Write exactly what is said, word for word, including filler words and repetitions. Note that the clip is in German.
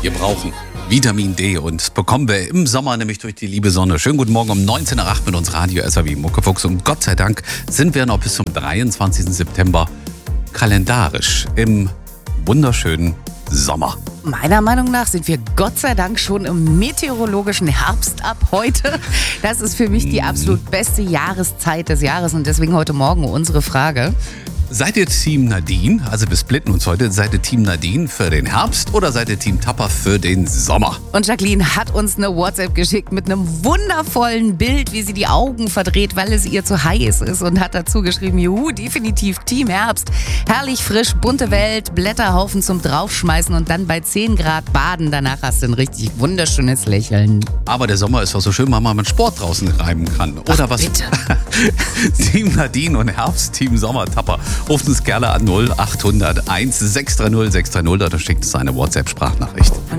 Wir brauchen Vitamin D und bekommen wir im Sommer nämlich durch die liebe Sonne. Schönen guten Morgen um neunzehn Uhr acht mit uns Radio S R W Muckefuchs. Und Gott sei Dank sind wir noch bis zum dreiundzwanzigsten September kalendarisch im wunderschönen Sommer. Meiner Meinung nach sind wir Gott sei Dank schon im meteorologischen Herbst ab heute. Das ist für mich die absolut beste Jahreszeit des Jahres und deswegen heute Morgen unsere Frage. Seid ihr Team Nadine, also wir splitten uns heute, seid ihr Team Nadine für den Herbst oder seid ihr Team Tapper für den Sommer? Und Jacqueline hat uns eine WhatsApp geschickt mit einem wundervollen Bild, wie sie die Augen verdreht, weil es ihr zu heiß ist und hat dazu geschrieben, juhu, definitiv Team Herbst. Herrlich frisch, bunte Welt, Blätterhaufen zum Draufschmeißen und dann bei zehn Grad baden. Danach hast du ein richtig wunderschönes Lächeln. Aber der Sommer ist doch so schön, weil man mit Sport draußen reiben kann. Oder Ach, was? bitte. Team Nadine und Herbst, Team Sommer, Tapper. Ruft uns gerne an null acht hundert eins sechs drei null sechs drei null oder schickt uns eine WhatsApp-Sprachnachricht.